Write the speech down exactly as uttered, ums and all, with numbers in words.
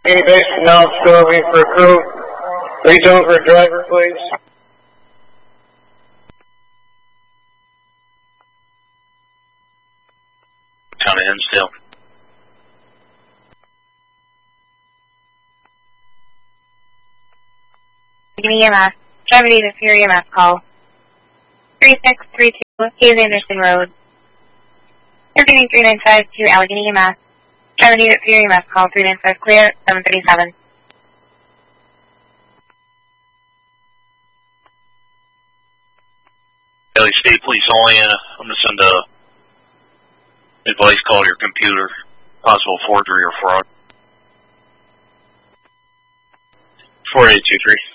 Hey, base now storming for crew. Reach over driver, please. Town of Hinsdale. E M S. Driver to the Fury E M S call. three six three two, Hayes Anderson Road. Repeating three nine five to Allegheny E M S. Driver to the Fury E M S call, three nine five clear, seven thirty-seven. Valley State Police only, uh, I'm going to send a advice call to your computer. Possible forgery or fraud. four eight two three.